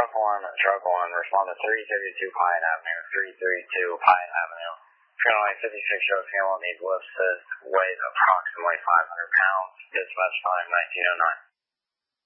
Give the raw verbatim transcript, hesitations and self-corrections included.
Truck one, truck one, respond to three thirty-two Pine Avenue, three thirty-two Pine Avenue. Currently fifty-six year old female needs lift assist, weight approximately five hundred pounds, dispatch time nineteen oh nine.